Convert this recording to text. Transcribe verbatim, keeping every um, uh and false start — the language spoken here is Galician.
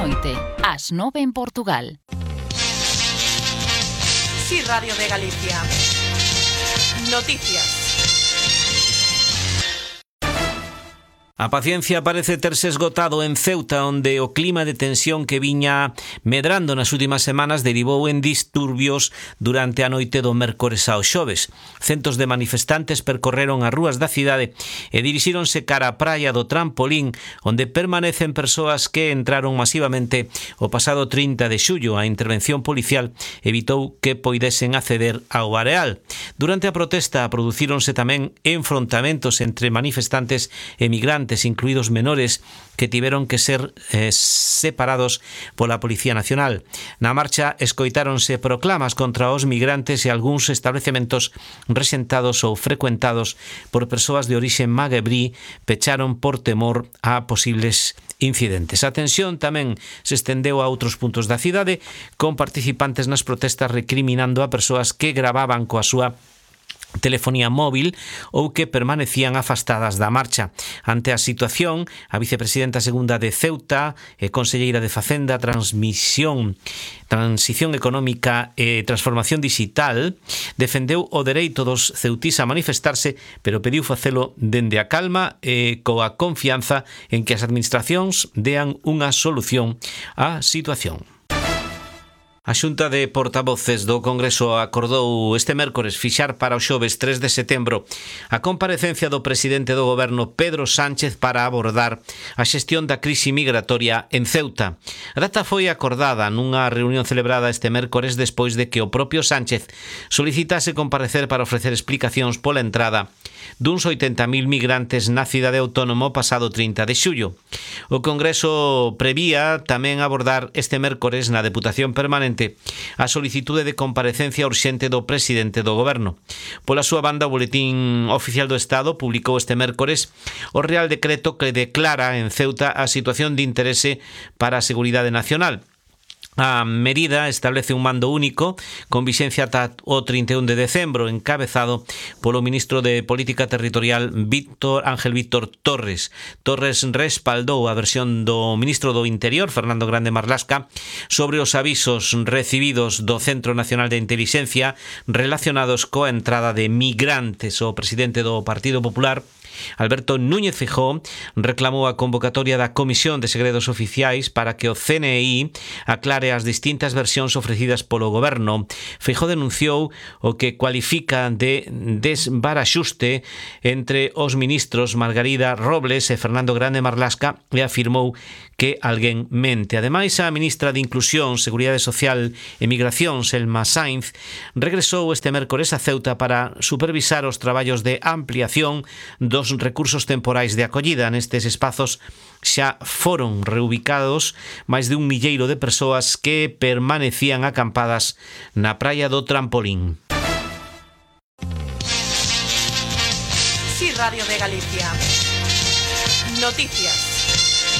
noite, ás nove en Portugal. Sí, Radio de Galicia. Noticias. A paciencia parece terse esgotado en Ceuta, onde o clima de tensión que viña medrando nas últimas semanas derivou en disturbios durante a noite do mércores ao xoves. Centos de manifestantes percorreron as rúas da cidade e dirixíronse cara á praia do Trampolín, onde permanecen persoas que entraron masivamente o pasado trinta de xullo. A intervención policial evitou que poidesen acceder ao areal. Durante a protesta producíronse tamén enfrontamentos entre manifestantes e migrantes, incluídos menores, que tiveron que ser eh, separados pola Policía Nacional. Na marcha escoitáronse proclamas contra os migrantes e algúns establecementos rexentados ou frecuentados por persoas de orixe magrebí pecharon por temor a posibles incidentes. A tensión tamén se estendeu a outros puntos da cidade, con participantes nas protestas recriminando a persoas que gravaban coa súa telefonía móvil ou que permanecían afastadas da marcha. Ante a situación, a vicepresidenta segunda de Ceuta e conselleira de Facenda, Transmisión, Transición Económica e Transformación Digital defendeu o dereito dos ceutís a manifestarse, pero pediu facelo dende a calma e coa confianza en que as administracións dean unha solución á situación. A Xunta de Portavoces do Congreso acordou este mércores fixar para o xoves tres de setembro a comparecencia do presidente do Goberno Pedro Sánchez para abordar a xestión da crise migratoria en Ceuta. A data foi acordada nunha reunión celebrada este mércores despois de que o propio Sánchez solicitase comparecer para ofrecer explicacións pola entrada duns oitenta mil migrantes na cidade autónoma o pasado trinta de xullo. O Congreso prevía tamén abordar este mércores na Deputación Permanente a solicitude de comparecencia urxente do presidente do Goberno. Pola súa banda, o Boletín Oficial do Estado publicou este mércores o Real Decreto que declara en Ceuta a situación de interese para a seguridade nacional. A medida establece un mando único con vixencia ata o trinta e un de decembro, encabezado polo ministro de Política Territorial Víctor Ángel Víctor Torres. Torres respaldou a versión do ministro do Interior, Fernando Grande Marlaska, sobre os avisos recibidos do Centro Nacional de Intelixencia relacionados coa entrada de migrantes. O presidente do Partido Popular, Alberto Núñez Feijóo, reclamou a convocatoria da Comisión de Segredos Oficiais para que o C N I aclare as distintas versións ofrecidas polo Goberno. Feijóo denunciou o que cualifica de desbaraxuste entre os ministros Margarida Robles e Fernando Grande Marlaska e afirmou que alguén mente. Ademais, a ministra de Inclusión, Seguridade Social e Migración, Selma Sainz, regresou este mércores a Ceuta para supervisar os traballos de ampliación dos recursos temporais de acollida. Nestes espazos xa foron reubicados máis de un milleiro de persoas que permanecían acampadas na praia do Trampolín. Sí, Radio de Galicia. Noticias.